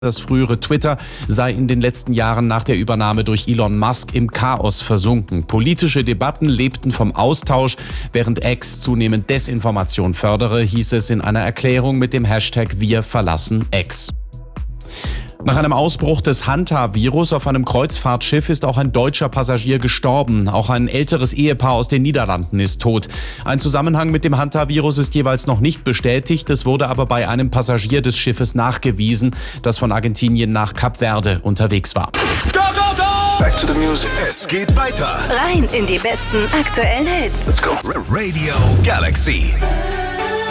Das frühere Twitter sei in den letzten Jahren nach der Übernahme durch Elon Musk im Chaos versunken. Politische Debatten lebten vom Austausch, während X zunehmend Desinformation fördere, hieß es in einer Erklärung mit dem Hashtag Wir verlassen X. Nach einem Ausbruch des Hanta-Virus auf einem Kreuzfahrtschiff ist auch ein deutscher Passagier gestorben. Auch ein älteres Ehepaar aus den Niederlanden ist tot. Ein Zusammenhang mit dem Hanta-Virus ist jeweils noch nicht bestätigt. Es wurde aber bei einem Passagier des Schiffes nachgewiesen, das von Argentinien nach Kap Verde unterwegs war. Go, go, go! Back to the music. Es geht weiter. Rein in die besten aktuellen Hits. Let's go. Radio Galaxy.